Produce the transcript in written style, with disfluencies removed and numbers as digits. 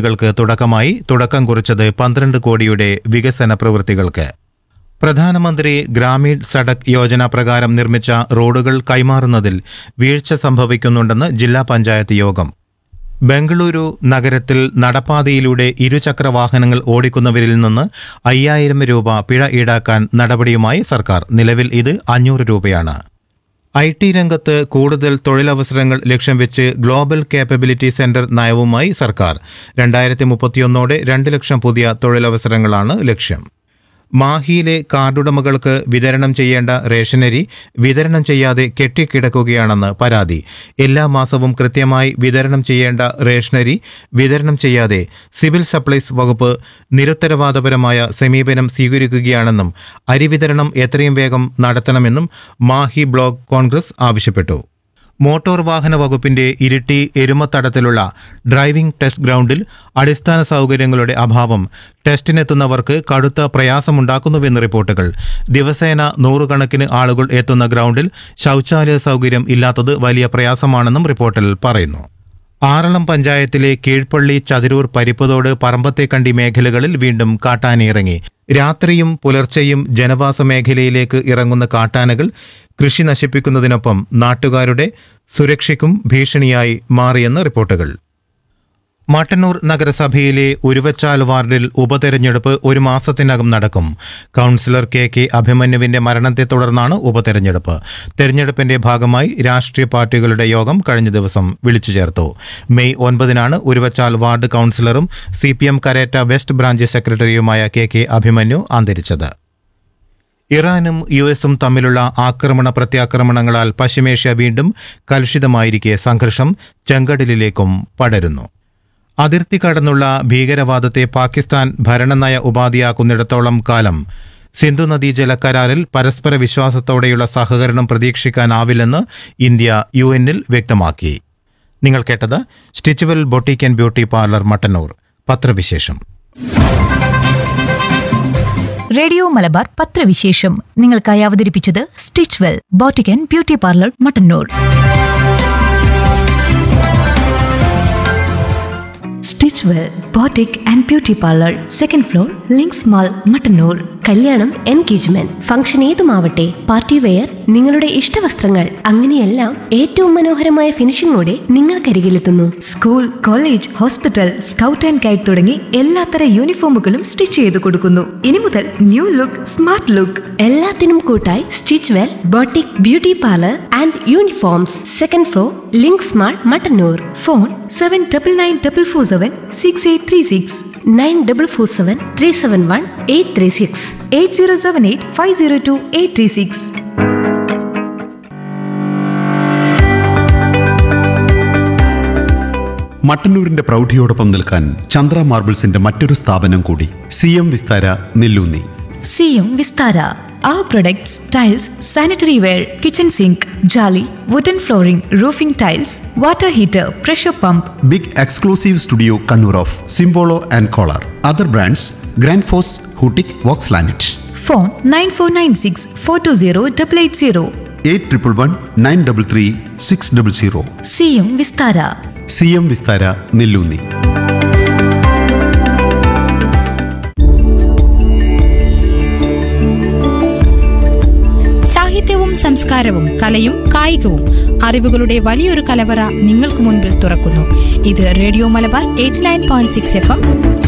പദ്ധതികൾക്ക് തുടക്കം കുറിച്ചത് 12 കോടിയുടെ വികസന പ്രവൃത്തികൾക്ക്. പ്രധാനമന്ത്രി ഗ്രാമീൺ സഡക് യോജന പ്രകാരം നിർമ്മിച്ച റോഡുകൾ കൈമാറുന്നതിൽ വീഴ്ച സംഭവിക്കുന്നുണ്ടെന്ന് ജില്ലാ പഞ്ചായത്ത് യോഗം. ബംഗളൂരു നഗരത്തിൽ നടപ്പാതയിലൂടെ ഇരുചക്ര വാഹനങ്ങൾ ഓടിക്കുന്നവരിൽ നിന്ന് 5000 രൂപ പിഴ ഈടാക്കാൻ നടപടിയുമായി സർക്കാർ. നിലവിൽ ഇത് 500 രൂപയാണ്. IT രംഗത്ത് കൂടുതൽ തൊഴിലവസരങ്ങൾ ലക്ഷ്യം വെച്ച് ഗ്ലോബൽ കേപ്പബിലിറ്റി സെന്റർ നയവുമായി സർക്കാർ. 2031 2 ലക്ഷം പുതിയ തൊഴിലവസരങ്ങളാണ് ലക്ഷ്യം. മാഹിയിലെ കാർഡുടമകൾക്ക് വിതരണം ചെയ്യേണ്ട റേഷനരി വിതരണം ചെയ്യാതെ കെട്ടിക്കിടക്കുകയാണെന്ന് പരാതി. എല്ലാ മാസവും കൃത്യമായി വിതരണം ചെയ്യേണ്ട റേഷനരി വിതരണം ചെയ്യാതെ സിവിൽ സപ്ലൈസ് വകുപ്പ് നിരുത്തരവാദപരമായ സമീപനം സ്വീകരിക്കുകയാണെന്നും അരി വിതരണം എത്രയും വേഗം നടത്തണമെന്നും മാഹി ബ്ലോക്ക് കോൺഗ്രസ് ആവശ്യപ്പെട്ടു. മോട്ടോർ വാഹന വകുപ്പിന്റെ ഇരിട്ടി എരുമത്തടത്തിലുള്ള ഡ്രൈവിംഗ് ടെസ്റ്റ് ഗ്രൗണ്ടിൽ അടിസ്ഥാന സൗകര്യങ്ങളുടെ അഭാവം ടെസ്റ്റിനെത്തുന്നവർക്ക് കടുത്ത പ്രയാസമുണ്ടാക്കുന്നുവെന്ന് റിപ്പോർട്ടുകൾ. ദിവസേന 100 കണക്കിന് ആളുകൾ എത്തുന്ന ഗ്രൗണ്ടിൽ ശൗചാലയ സൗകര്യം ഇല്ലാത്തത് വലിയ പ്രയാസമാണെന്നും റിപ്പോർട്ടിൽ പറയുന്നു. ആറളം പഞ്ചായത്തിലെ കീഴ്പള്ളി, ചതിരൂർ, പരിപ്പതോട്, പറമ്പത്തേക്കണ്ടി മേഖലകളിൽ വീണ്ടും കാട്ടാനയിറങ്ങി. രാത്രിയും പുലർച്ചെയും ജനവാസ മേഖലയിലേക്ക് ഇറങ്ങുന്ന കാട്ടാനകൾ കൃഷി നശിപ്പിക്കുന്നതിനൊപ്പം നാട്ടുകാരുടെ സുരക്ഷയ്ക്കും ഭീഷണിയായി മാറിയെന്ന് റിപ്പോർട്ടുകൾ. മട്ടന്നൂർ നഗരസഭയിലെ ഉരുവച്ചാൽ വാർഡിൽ ഉപതെരഞ്ഞെടുപ്പ് 1 മാസത്തിനകം നടക്കും. കൗൺസിലർ KK അഭിമന്യുവിന്റെ മരണത്തെ തുടർന്നാണ് ഉപതെരഞ്ഞെടുപ്പ്. തെരഞ്ഞെടുപ്പിന്റെ ഭാഗമായി രാഷ്ട്രീയ പാർട്ടികളുടെ യോഗം കഴിഞ്ഞ ദിവസം വിളിച്ചു ചേർത്തു. May 9 Uruvachal ward കൗൺസിലറും CPM Karetta west branch സെക്രട്ടറിയുമായ KK അഭിമന്യു അന്തരിച്ചത്. ഇറാനും US തമ്മിലുള്ള ആക്രമണ പ്രത്യാക്രമണങ്ങളാൽ പശ്ചിമേഷ്യ വീണ്ടും കലുഷിതമായിരിക്കെ സംഘർഷം ചെങ്കടലിലേക്കും പടരുന്നു. അതിർത്തി കടന്നുള്ള ഭീകരവാദത്തെ പാകിസ്ഥാൻ ഭരണനയ ഉപാധിയാക്കുന്നിടത്തോളം കാലം സിന്ധു നദീജല കരാറിൽ പരസ്പര വിശ്വാസത്തോടെയുള്ള സഹകരണം പ്രതീക്ഷിക്കാനാവില്ലെന്ന് ഇന്ത്യ UN വ്യക്തമാക്കി. നിങ്ങൾ കേട്ടത് Stitchwell boutique and beauty parlour Mattannur. പത്രവിശേഷം. റേഡിയോ മലബാർ പത്രവിശേഷം നിങ്ങൾക്കായി അവതരിപ്പിച്ചത് Stitchwell boutique and beauty parlour Mattannur. Stitchwell boutique and beauty parlour, 2nd floor, links mall, Mattannur. കല്യാണം, എൻഗേജ്മെന്റ്, ഫംഗ്ഷൻ ഏതുമാവട്ടെ, പാർട്ടി വെയർ, നിങ്ങളുടെ ഇഷ്ടവസ്ത്രങ്ങൾ, അങ്ങനെയെല്ലാം ഏറ്റവും മനോഹരമായ ഫിനിഷിംഗോടെ നിങ്ങൾക്കരികിലെത്തുന്നു. School, college, hospital, scout and guide തുടങ്ങി എല്ലാത്തര യൂണിഫോമുകളും സ്റ്റിച്ച് ചെയ്ത് കൊടുക്കുന്നു. ഇനി മുതൽ ന്യൂ ലുക്ക്, സ്മാർട്ട് ലുക്ക്. എല്ലാത്തിനും കൂട്ടായി Stitchwell boutique beauty parlour and uniforms, 2nd floor, links mall, Mattannur. Phone 7994476836, 9447371836, 8078502836. മട്ടന്നൂരിന്റെ പ്രൗഢിയോടൊപ്പം നിൽക്കാൻ ചന്ദ്ര മാർബിൾസിന്റെ മറ്റൊരു സ്ഥാപനം കൂടി, CM Vistara, Nelloonni. CM Vistara. Our products, tiles, sanitary ware, kitchen sink, jolly, wooden flooring, roofing tiles, water heater, pressure pump. Big exclusive studio Kannur of സിംബോളോ and collar. Other brands grand FOSS, ഹൂട്ടിക്, Woakes ലാനറ്റ്. Phone 9496420880. 8111933600. CM Vistara. CM Vistara, Nelloonni. സാഹിത്യവും സംസ്കാരവും കലയും കായികവും അറിവുകളുടെ വലിയൊരു കലവറ നിങ്ങൾക്ക് മുൻപിൽ തുറക്കുന്നു. ഇത് radio Malabar 89.6 FM.